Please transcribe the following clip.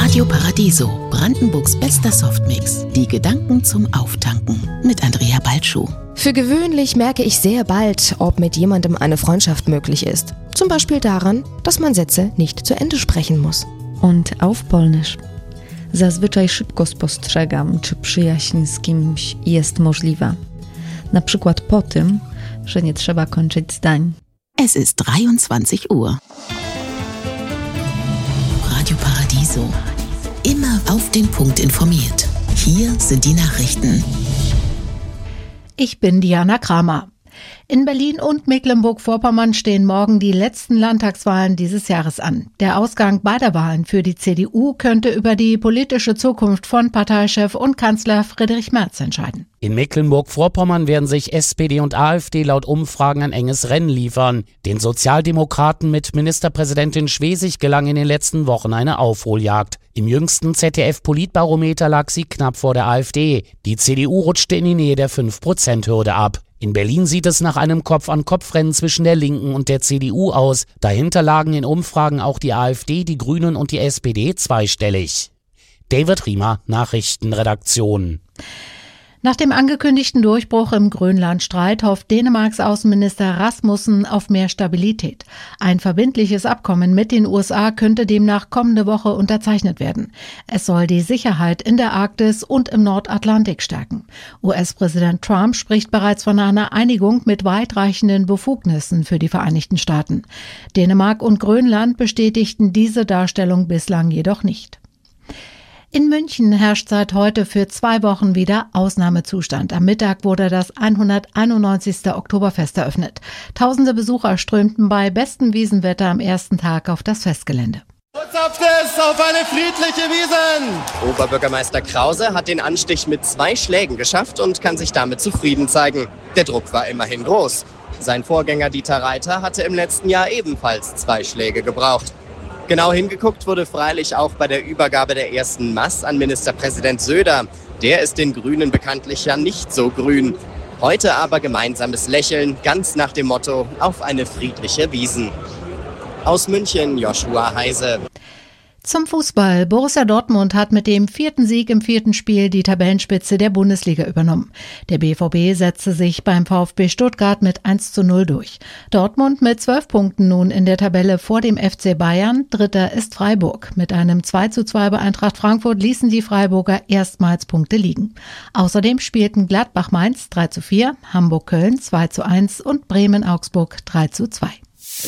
Radio Paradiso, Brandenburgs bester Softmix. Die Gedanken zum Auftanken mit Andrea Balschuh. Für gewöhnlich merke ich sehr bald, ob mit jemandem eine Freundschaft möglich ist. Zum Beispiel daran, dass man Sätze nicht zu Ende sprechen muss. Und auf Polnisch. Zazwyczaj szybko spostrzegam, czy przyjaźń z kimś jest możliwa. Na przykład po tym, że nie trzeba kończyć zdań. Es ist 23 Uhr. Radio Paradiso. Immer auf den Punkt informiert. Hier sind die Nachrichten. Ich bin Diana Kramer. In Berlin und Mecklenburg-Vorpommern stehen morgen die letzten Landtagswahlen dieses Jahres an. Der Ausgang beider Wahlen für die CDU könnte über die politische Zukunft von Parteichef und Kanzler Friedrich Merz entscheiden. In Mecklenburg-Vorpommern werden sich SPD und AfD laut Umfragen ein enges Rennen liefern. Den Sozialdemokraten mit Ministerpräsidentin Schwesig gelang in den letzten Wochen eine Aufholjagd. Im jüngsten ZDF-Politbarometer lag sie knapp vor der AfD. Die CDU rutschte in die Nähe der 5%-Hürde ab. In Berlin sieht es nach einem Kopf-an-Kopf-Rennen zwischen der Linken und der CDU aus. Dahinter lagen in Umfragen auch die AfD, die Grünen und die SPD zweistellig. David Riemer, Nachrichtenredaktion. Nach dem angekündigten Durchbruch im Grönlandstreit hofft Dänemarks Außenminister Rasmussen auf mehr Stabilität. Ein verbindliches Abkommen mit den USA könnte demnach kommende Woche unterzeichnet werden. Es soll die Sicherheit in der Arktis und im Nordatlantik stärken. US-Präsident Trump spricht bereits von einer Einigung mit weitreichenden Befugnissen für die Vereinigten Staaten. Dänemark und Grönland bestätigten diese Darstellung bislang jedoch nicht. In München herrscht seit heute für 2 Wochen wieder Ausnahmezustand. Am Mittag wurde das 191. Oktoberfest eröffnet. Tausende Besucher strömten bei bestem Wiesenwetter am ersten Tag auf das Festgelände. Zapft es auf eine friedliche Wiesn! Oberbürgermeister Krause hat den Anstich mit 2 Schlägen geschafft und kann sich damit zufrieden zeigen. Der Druck war immerhin groß. Sein Vorgänger Dieter Reiter hatte im letzten Jahr ebenfalls 2 Schläge gebraucht. Genau hingeguckt wurde freilich auch bei der Übergabe der ersten Maß an Ministerpräsident Söder. Der ist den Grünen bekanntlich ja nicht so grün. Heute aber gemeinsames Lächeln, ganz nach dem Motto: auf eine friedliche Wiesn. Aus München, Joshua Heise. Zum Fußball. Borussia Dortmund hat mit dem 4. Sieg im 4. Spiel die Tabellenspitze der Bundesliga übernommen. Der BVB setzte sich beim VfB Stuttgart mit 1:0 durch. Dortmund mit 12 Punkten nun in der Tabelle vor dem FC Bayern. Dritter ist Freiburg. Mit einem 2:2 bei Eintracht Frankfurt ließen die Freiburger erstmals Punkte liegen. Außerdem spielten Gladbach-Mainz 3:4, Hamburg-Köln 2:1 und Bremen-Augsburg 3:2.